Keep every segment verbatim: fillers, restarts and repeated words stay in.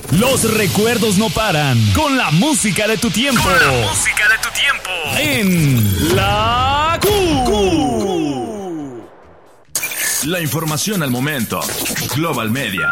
Los recuerdos no paran con la música de tu tiempo. Con la música de tu tiempo. En La Q. La información al momento. Global Media.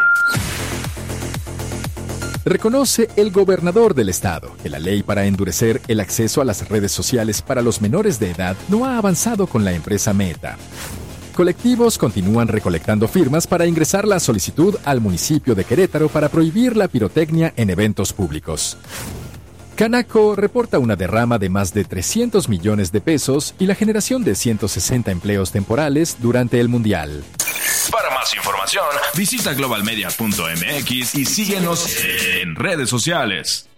Reconoce el gobernador del estado que la ley para endurecer el acceso a las redes sociales para los menores de edad no ha avanzado con la empresa Meta. Colectivos continúan recolectando firmas para ingresar la solicitud al municipio de Querétaro para prohibir la pirotecnia en eventos públicos. Canaco reporta una derrama de más de trescientos millones de pesos y la generación de ciento sesenta empleos temporales durante el Mundial. Para más información, visita global media punto m x y síguenos en redes sociales.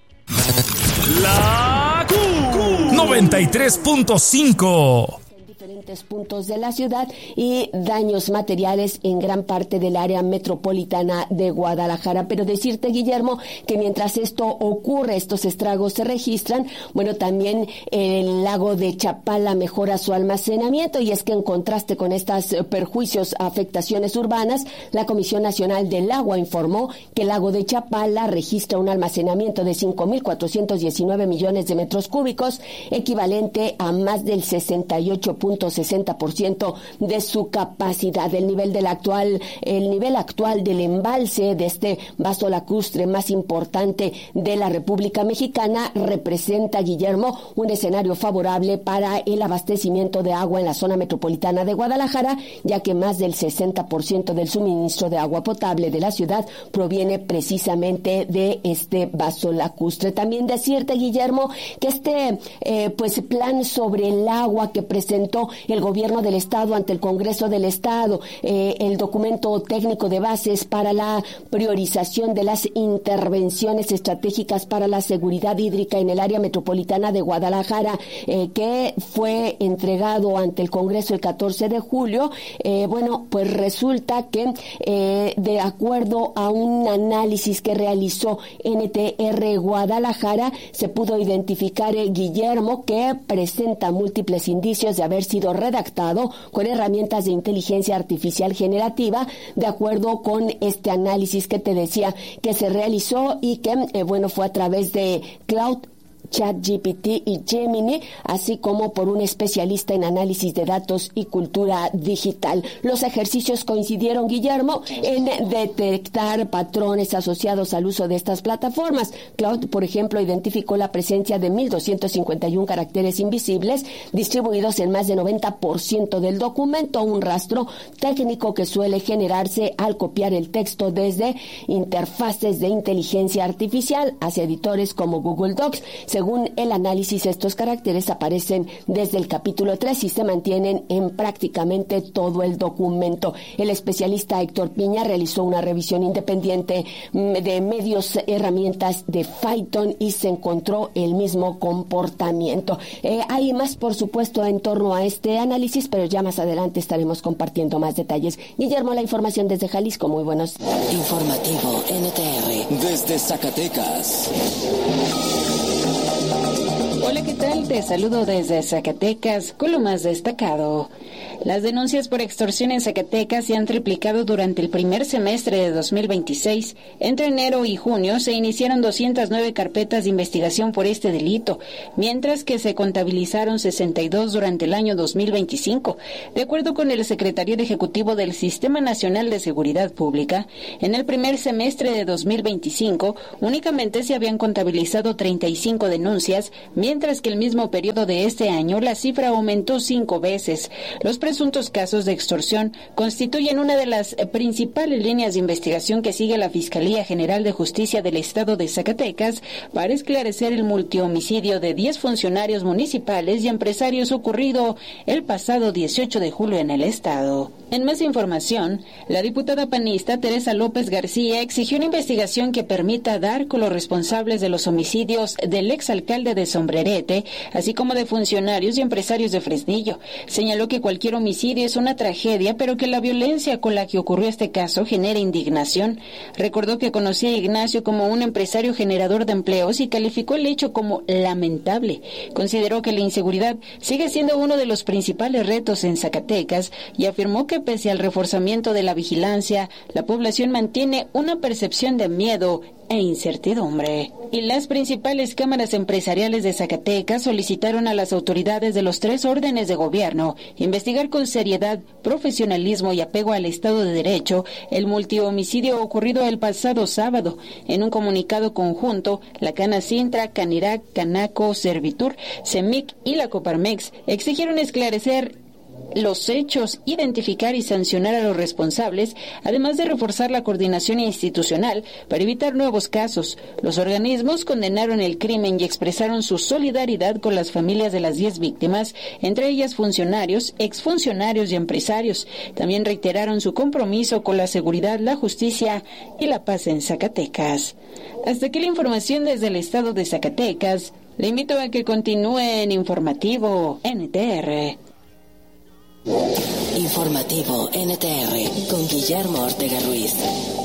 La Q noventa y tres punto cinco. Diferentes puntos de la ciudad y daños materiales en gran parte del área metropolitana de Guadalajara. Pero decirte, Guillermo, que mientras esto ocurre, estos estragos se registran, bueno, también el lago de Chapala mejora su almacenamiento, y es que en contraste con estos perjuicios a afectaciones urbanas, la Comisión Nacional del Agua informó que el lago de Chapala registra un almacenamiento de cinco mil cuatrocientos diecinueve millones de metros cúbicos, equivalente a más del sesenta y ocho punto sesenta por ciento de su capacidad. El nivel del actual, el nivel actual del embalse de este vaso lacustre más importante de la República Mexicana representa, Guillermo, un escenario favorable para el abastecimiento de agua en la zona metropolitana de Guadalajara, ya que más del sesenta por ciento del suministro de agua potable de la ciudad proviene precisamente de este vaso lacustre. También decirte, Guillermo, que este eh, pues plan sobre el agua que presentó el gobierno del estado ante el Congreso del Estado, eh, el documento técnico de bases para la priorización de las intervenciones estratégicas para la seguridad hídrica en el área metropolitana de Guadalajara, eh, que fue entregado ante el Congreso el catorce de julio, eh, bueno, pues resulta que eh, de acuerdo a un análisis que realizó N T R Guadalajara, se pudo identificar, eh, Guillermo, que presenta múltiples indicios de haber sido redactado con herramientas de inteligencia artificial generativa, de acuerdo con este análisis que te decía que se realizó y que, eh, bueno, fue a través de Cloud, ChatGPT y Gemini, así como por un especialista en análisis de datos y cultura digital. Los ejercicios coincidieron, Guillermo, en detectar patrones asociados al uso de estas plataformas. Cloud, por ejemplo, identificó la presencia de mil doscientos cincuenta y uno caracteres invisibles distribuidos en más de noventa por ciento del documento, un rastro técnico que suele generarse al copiar el texto desde interfaces de inteligencia artificial hacia editores como Google Docs. Según el análisis, estos caracteres aparecen desde el capítulo tres y se mantienen en prácticamente todo el documento. El especialista Héctor Piña realizó una revisión independiente de medios herramientas de Python y se encontró el mismo comportamiento. Eh, hay más, por supuesto, en torno a este análisis, pero ya más adelante estaremos compartiendo más detalles. Guillermo, la información desde Jalisco. Muy buenos. Informativo N T R desde Zacatecas. Hola, ¿qué tal? Te saludo desde Zacatecas con lo más destacado. Las denuncias por extorsión en Zacatecas se han triplicado durante el primer semestre de dos mil veintiséis. Entre enero y junio se iniciaron doscientas nueve carpetas de investigación por este delito, mientras que se contabilizaron sesenta y dos durante el año dos mil veinticinco. De acuerdo con el secretario ejecutivo del Sistema Nacional de Seguridad Pública, en el primer semestre de dos mil veinticinco únicamente se habían contabilizado treinta y cinco denuncias, mientras que el mismo periodo de este año la cifra aumentó cinco veces. Los presuntos casos de extorsión constituyen una de las principales líneas de investigación que sigue la Fiscalía General de Justicia del Estado de Zacatecas para esclarecer el multihomicidio de diez funcionarios municipales y empresarios ocurrido el pasado dieciocho de julio en el estado. En más información, la diputada panista Teresa López García exigió una investigación que permita dar con los responsables de los homicidios del exalcalde de Sombrerete, así como de funcionarios y empresarios de Fresnillo. Señaló que cualquier homicidio es una tragedia, pero que la violencia con la que ocurrió este caso genera indignación. Recordó que conocía a Ignacio como un empresario generador de empleos y calificó el hecho como lamentable. Consideró que la inseguridad sigue siendo uno de los principales retos en Zacatecas y afirmó que que pese al reforzamiento de la vigilancia, la población mantiene una percepción de miedo e incertidumbre. Y las principales cámaras empresariales de Zacatecas solicitaron a las autoridades de los tres órdenes de gobierno investigar con seriedad, profesionalismo y apego al Estado de Derecho el multihomicidio ocurrido el pasado sábado. En un comunicado conjunto, la Canacintra, Canirac, Canaco, Servitur, CEMIC y la Coparmex exigieron esclarecer los hechos, identificar y sancionar a los responsables, además de reforzar la coordinación institucional para evitar nuevos casos. Los organismos condenaron el crimen y expresaron su solidaridad con las familias de las diez víctimas, entre ellas funcionarios, exfuncionarios y empresarios. También reiteraron su compromiso con la seguridad, la justicia y la paz en Zacatecas. Hasta aquí la información desde el estado de Zacatecas. Le invito a que continúe en Informativo N T R. Informativo N T R con Guillermo Ortega Ruiz.